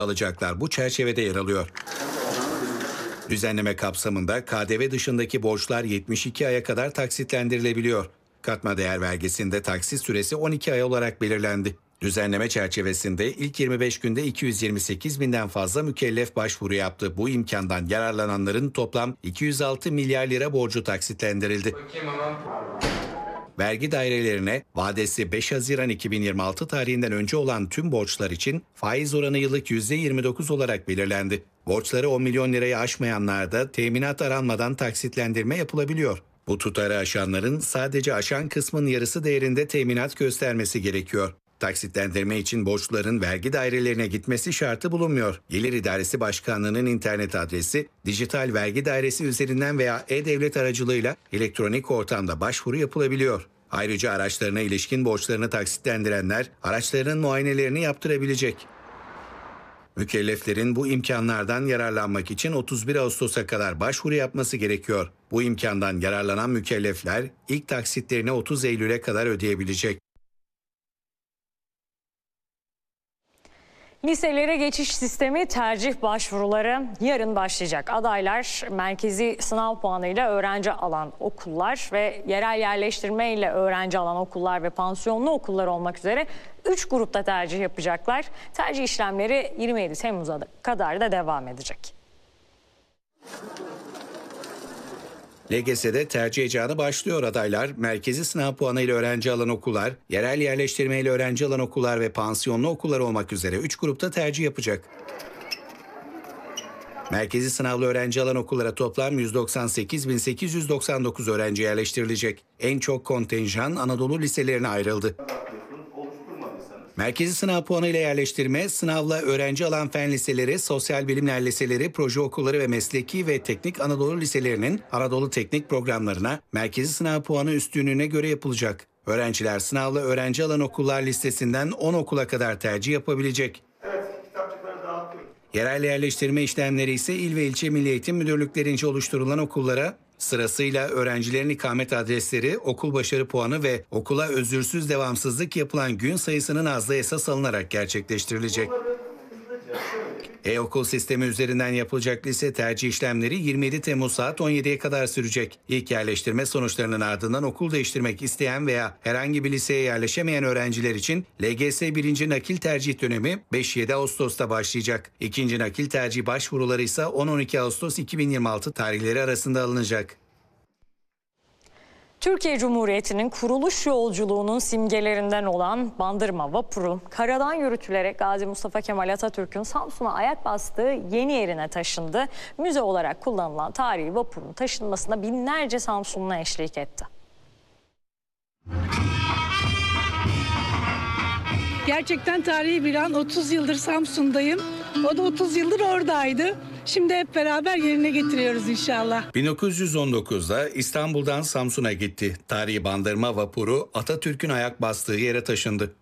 alacaklar bu çerçevede yer alıyor. Düzenleme kapsamında KDV dışındaki borçlar 72 aya kadar taksitlendirilebiliyor. Katma değer vergisinde taksit süresi 12 ay olarak belirlendi. Düzenleme çerçevesinde ilk 25 günde 228 binden fazla mükellef başvuru yaptı. Bu imkandan yararlananların toplam 206 milyar lira borcu taksitlendirildi. Vergi dairelerine vadesi 5 Haziran 2026 tarihinden önce olan tüm borçlar için faiz oranı yıllık %29 olarak belirlendi. Borçları 10 milyon lirayı aşmayanlarda teminat aranmadan taksitlendirme yapılabiliyor. Bu tutarı aşanların sadece aşan kısmın yarısı değerinde teminat göstermesi gerekiyor. Taksitlendirme için borçluların vergi dairelerine gitmesi şartı bulunmuyor. Gelir İdaresi Başkanlığı'nın internet adresi, dijital vergi dairesi üzerinden veya e-devlet aracılığıyla elektronik ortamda başvuru yapılabiliyor. Ayrıca araçlarına ilişkin borçlarını taksitlendirenler araçlarının muayenelerini yaptırabilecek. Mükelleflerin bu imkanlardan yararlanmak için 31 Ağustos'a kadar başvuru yapması gerekiyor. Bu imkandan yararlanan mükellefler ilk taksitlerini 30 Eylül'e kadar ödeyebilecek. Liselere geçiş sistemi tercih başvuruları yarın başlayacak. Adaylar merkezi sınav puanıyla öğrenci alan okullar ve yerel yerleştirme ile öğrenci alan okullar ve pansiyonlu okullar olmak üzere 3 grupta tercih yapacaklar. Tercih işlemleri 27 Temmuz'a kadar da devam edecek. LGS'de tercih heyecanı başlıyor. Adaylar merkezi sınav puanıyla öğrenci alan okullar, yerel yerleştirmeyle öğrenci alan okullar ve pansiyonlu okullar olmak üzere 3 grupta tercih yapacak. Merkezi sınavlı öğrenci alan okullara toplam 198.899 öğrenci yerleştirilecek. En çok kontenjan Anadolu liselerine ayrıldı. Merkezi sınav puanıyla yerleştirme, sınavla öğrenci alan fen liseleri, sosyal bilimler liseleri, proje okulları ve mesleki ve teknik Anadolu liselerinin Anadolu teknik programlarına merkezi sınav puanı üstünlüğüne göre yapılacak. Öğrenciler sınavla öğrenci alan okullar listesinden 10 okula kadar tercih yapabilecek. Yerel yerleştirme işlemleri ise il ve ilçe milli eğitim müdürlüklerince oluşturulan okullara sırasıyla öğrencilerin ikamet adresleri, okul başarı puanı ve okula özürsüz devamsızlık yapılan gün sayısının azlığı esas alınarak gerçekleştirilecek. E-okul sistemi üzerinden yapılacak lise tercih işlemleri 27 Temmuz saat 17'ye kadar sürecek. İlk yerleştirme sonuçlarının ardından okul değiştirmek isteyen veya herhangi bir liseye yerleşemeyen öğrenciler için LGS 1. nakil tercih dönemi 5-7 Ağustos'ta başlayacak. İkinci nakil tercih başvuruları ise 10-12 Ağustos 2026 tarihleri arasında alınacak. Türkiye Cumhuriyeti'nin kuruluş yolculuğunun simgelerinden olan Bandırma vapuru karadan yürütülerek Gazi Mustafa Kemal Atatürk'ün Samsun'a ayak bastığı yeni yerine taşındı. Müze olarak kullanılan tarihi vapurun taşınmasına binlerce Samsunlu eşlik etti. Gerçekten tarihi bir an. 30 yıldır Samsun'dayım. O da 30 yıldır oradaydı. Şimdi hep beraber yerine getiriyoruz inşallah. 1919'da İstanbul'dan Samsun'a gitti. Tarihi Bandırma vapuru Atatürk'ün ayak bastığı yere taşındı.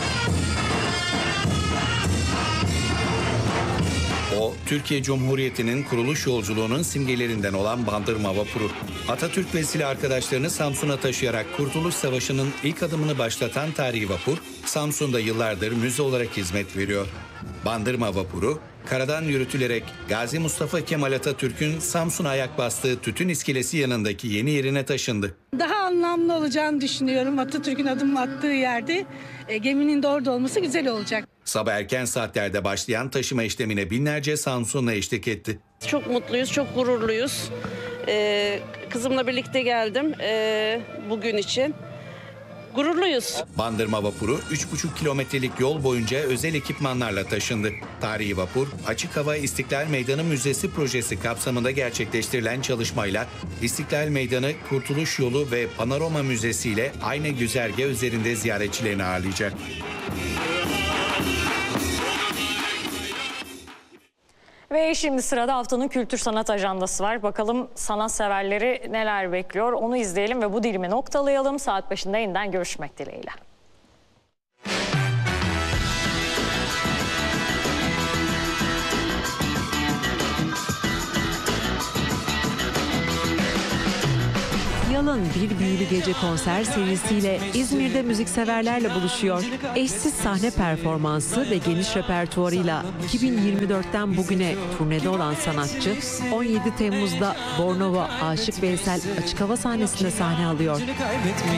O, Türkiye Cumhuriyeti'nin kuruluş yolculuğunun simgelerinden olan Bandırma vapuru. Atatürk ve silah arkadaşlarını Samsun'a taşıyarak Kurtuluş Savaşı'nın ilk adımını başlatan tarihi vapur, Samsun'da yıllardır müze olarak hizmet veriyor. Bandırma vapuru, karadan yürütülerek Gazi Mustafa Kemal Atatürk'ün Samsun'a ayak bastığı Tütün İskelesi yanındaki yeni yerine taşındı. Daha anlamlı olacağını düşünüyorum. Atatürk'ün adım attığı yerde geminin de orada olması güzel olacak. Sabah erken saatlerde başlayan taşıma işlemine binlerce Samsunlu eşlik etti. Çok mutluyuz, çok gururluyuz. Kızımla birlikte geldim bugün için. Gururluyuz. Bandırma vapuru 3,5 kilometrelik yol boyunca özel ekipmanlarla taşındı. Tarihi vapur, Açık Hava İstiklal Meydanı Müzesi projesi kapsamında gerçekleştirilen çalışmayla İstiklal Meydanı, Kurtuluş Yolu ve Panorama Müzesi ile aynı güzergah üzerinde ziyaretçilerini ağırlayacak. Ve şimdi sırada haftanın kültür sanat ajandası var. Bakalım sanatseverleri neler bekliyor, onu izleyelim ve bu dilimi noktalayalım. Saat başında yeniden görüşmek dileğiyle. Yalın Bir Büyülü Gece konser serisiyle İzmir'de müzikseverlerle buluşuyor. Eşsiz sahne performansı ve geniş repertuarıyla 2024'ten bugüne turnede olan sanatçı 17 Temmuz'da Bornova Aşık Veysel açık hava sahnesinde sahne alıyor.